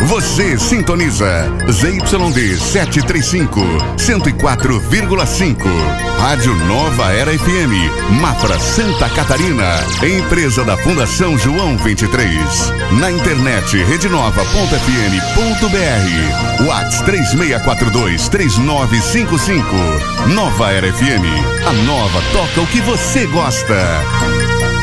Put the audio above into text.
Você sintoniza ZYD 735, 104,5. Rádio Nova Era FM, Mafra, Santa Catarina. Empresa da Fundação João 23. Na internet, redenova.fm.br. WhatsApp 3642-3955. Nova Era FM, a nova toca o que você gosta.